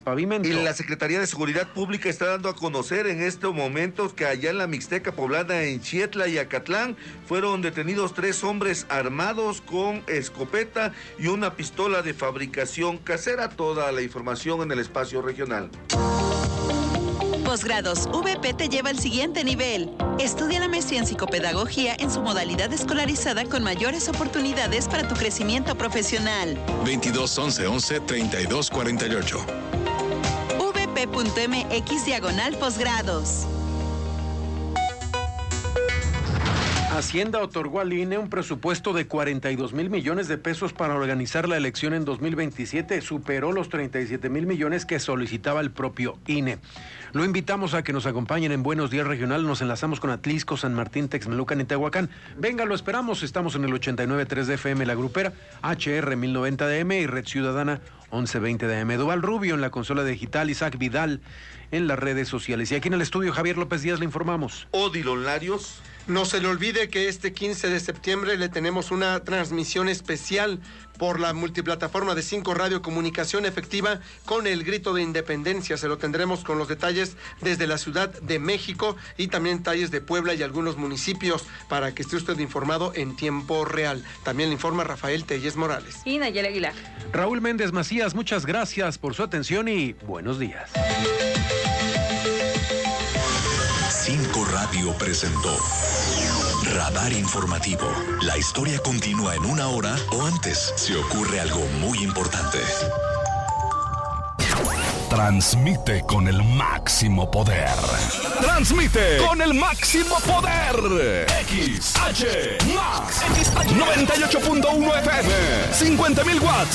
Pavimento. Y la Secretaría de Seguridad Pública está dando a conocer en estos momentos que allá en la Mixteca Poblana, en Chietla y Acatlán, fueron detenidos 3 hombres armados con escopeta y una pistola de fabricación casera. Toda la información en el espacio regional. Posgrados VP te lleva al siguiente nivel. Estudia la maestría en psicopedagogía en su modalidad escolarizada con mayores oportunidades para tu crecimiento profesional. 22 11 11 32 48. vp.mx/posgrados. Hacienda otorgó al INE un presupuesto de 42,000 millones de pesos para organizar la elección en 2027. Superó los 37,000 millones que solicitaba el propio INE. Lo invitamos a que nos acompañen en Buenos Días Regional. Nos enlazamos con Atlisco, San Martín, Texmelucan y Tehuacán. Venga, lo esperamos. Estamos en el 89.3 de FM La Grupera, HR 1090 de AM y Red Ciudadana 1120 de AM. Duval Rubio en la consola digital, Isaac Vidal en las redes sociales. Y aquí en el estudio, Javier López Díaz, le informamos. Odilon Larios. No se le olvide que este 15 de septiembre le tenemos una transmisión especial por la multiplataforma de 5 Radio Comunicación Efectiva con el grito de independencia. Se lo tendremos con los detalles desde la Ciudad de México y también detalles de Puebla y algunos municipios para que esté usted informado en tiempo real. También le informa Rafael Telles Morales. Y Nayeli Aguilar. Raúl Méndez Macías, muchas gracias por su atención y buenos días. 5 Radio presentó Radar Informativo. La historia continúa en 1 hora o antes si ocurre algo muy importante. Transmite con el máximo poder. Transmite con el máximo poder. XH Max 98.1 FM. 50,000 watts.